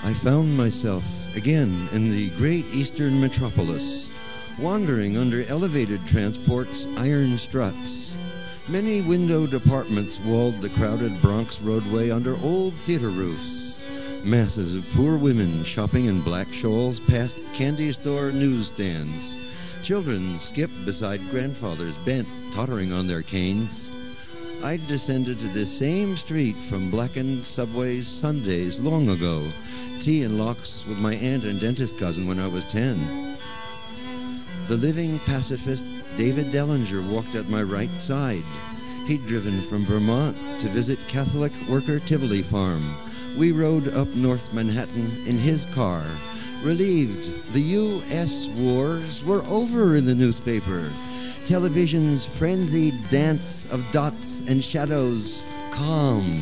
I found myself again in the great eastern metropolis, wandering under elevated transport's iron struts. Many windowed apartments walled the crowded Bronx roadway under old theater roofs. Masses of poor women shopping in black shawls past candy store newsstands. Children skipped beside grandfathers bent, tottering on their canes. I descended to this same street from blackened subways Sundays long ago, tea and locks with my aunt and dentist cousin when I was 10. The living pacifist David Dellinger walked at my right side. He'd driven from Vermont to visit Catholic worker Tivoli Farm. We rode up North Manhattan in his car, relieved the U.S. wars were over in the newspaper. Television's frenzied dance of dots and shadows calmed.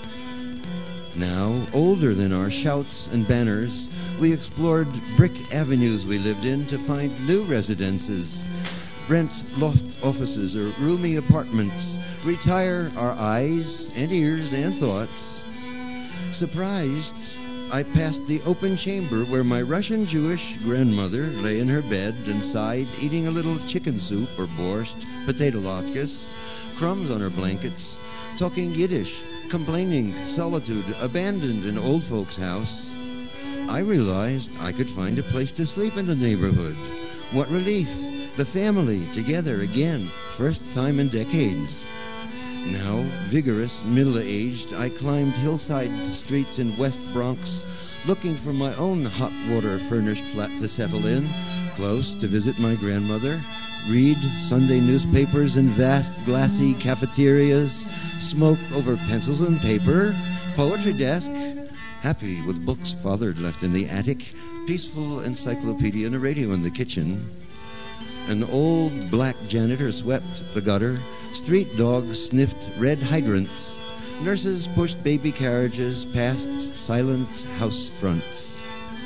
Now, older than our shouts and banners, we explored brick avenues we lived in to find new residences, rent loft offices or roomy apartments, retire our eyes and ears and thoughts. Surprised, I passed the open chamber where my Russian Jewish grandmother lay in her bed and sighed, eating a little chicken soup or borscht, potato latkes, crumbs on her blankets, talking Yiddish, complaining, solitude, abandoned an old folks' house. I realized I could find a place to sleep in the neighborhood. What relief! The family together again, first time in decades. Now, vigorous, middle-aged, I climbed hillside streets in West Bronx, looking for my own hot water furnished flat to settle in, close to visit my grandmother, read Sunday newspapers in vast glassy cafeterias, smoke over pencils and paper, poetry desk, happy with books father had left in the attic, peaceful encyclopedia and a radio in the kitchen. An old black janitor swept the gutter. Street dogs sniffed red hydrants. Nurses pushed baby carriages past silent house fronts.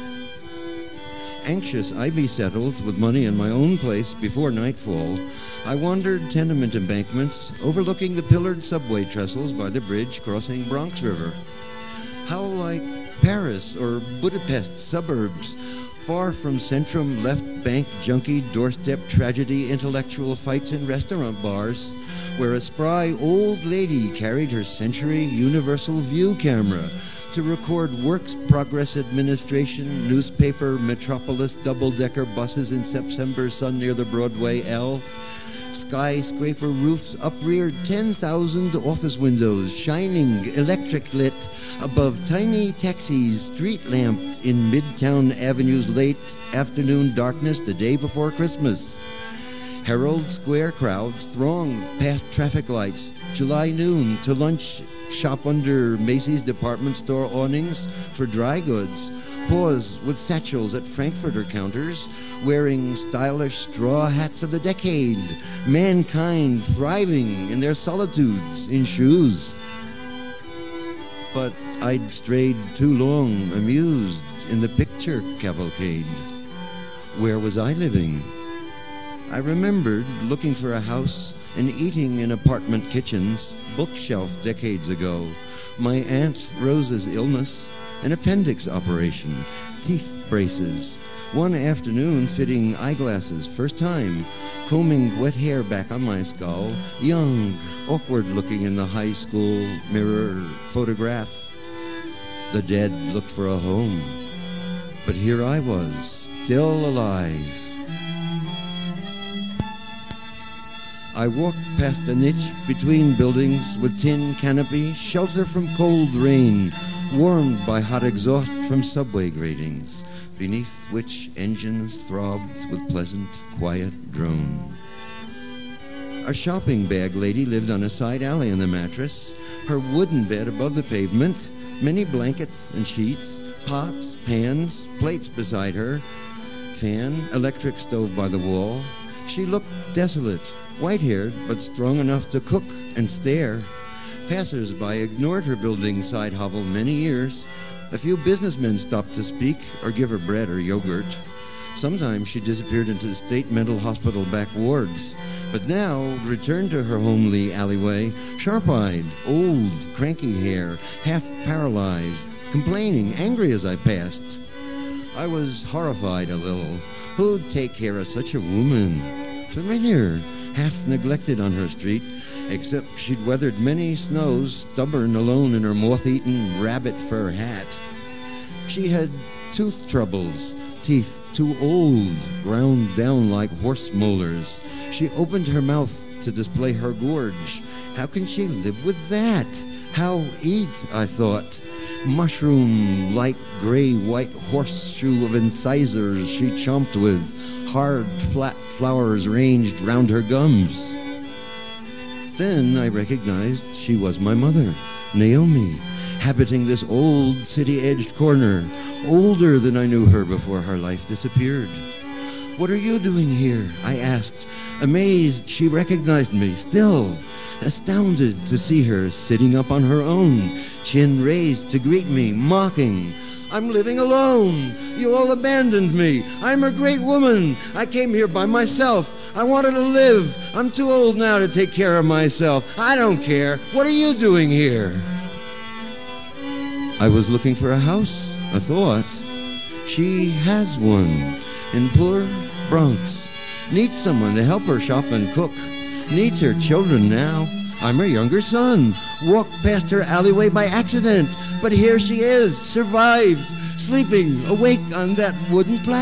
Anxious I be settled with money in my own place before nightfall, I wandered tenement embankments overlooking the pillared subway trestles by the bridge crossing Bronx River. How like Paris or Budapest suburbs, far from Centrum, left bank junkie, doorstep tragedy, intellectual fights in restaurant bars, where a spry old lady carried her Century Universal View camera to record Works Progress Administration newspaper metropolis double-decker buses in September sun near the Broadway L. Skyscraper roofs upreared 10,000 office windows, shining electric lit above tiny taxis street-lamped in Midtown Avenue's late afternoon darkness the day before Christmas. Herald Square crowds thronged past traffic lights, July noon to lunch, shop under Macy's department store awnings for dry goods, pause with satchels at Frankfurter counters, wearing stylish straw hats of the decade, mankind thriving in their solitudes in shoes. But I'd strayed too long, amused in the picture cavalcade. Where was I living? I remembered looking for a house and eating in apartment kitchens, bookshelf decades ago, my Aunt Rose's illness, an appendix operation, teeth braces, one afternoon fitting eyeglasses, first time, combing wet hair back on my skull, young, awkward looking in the high school mirror photograph. The dead looked for a home, but here I was, still alive. I walked past a niche between buildings with tin canopy, shelter from cold rain, warmed by hot exhaust from subway gratings, beneath which engines throbbed with pleasant, quiet drone. A shopping bag lady lived on a side alley in the mattress, her wooden bed above the pavement, many blankets and sheets, pots, pans, plates beside her, fan, electric stove by the wall. She looked desolate, white-haired, but strong enough to cook and stare. Passers-by ignored her building side hovel many years. A few businessmen stopped to speak or give her bread or yogurt. Sometimes she disappeared into the state mental hospital back wards, but now returned to her homely alleyway, sharp-eyed, old, cranky hair, half paralyzed, complaining, angry as I passed. I was horrified a little. Who'd take care of such a woman? Familiar, half neglected on her street, except she'd weathered many snows, stubborn alone in her moth-eaten rabbit fur hat. She had tooth troubles, teeth too old, ground down like horse molars. She opened her mouth to display her gorge. How can she live with that? How eat, I thought. Mushroom-like gray-white horseshoe of incisors she chomped with, hard, flat flowers ranged round her gums. Then I recognized she was my mother, Naomi, habiting this old city-edged corner, older than I knew her before her life disappeared. "What are you doing here?" I asked. Amazed, she recognized me, still astounded to see her sitting up on her own, chin raised to greet me, mocking. "I'm living alone. You all abandoned me. I'm a great woman. I came here by myself. I wanted to live. I'm too old now to take care of myself. I don't care. What are you doing here?" I was looking for a house, I thought. She has one in poor Bronx. Needs someone to help her shop and cook. Needs her children now. I'm her younger son. Walked past her alleyway by accident. But here she is, survived, sleeping awake on that wooden platform.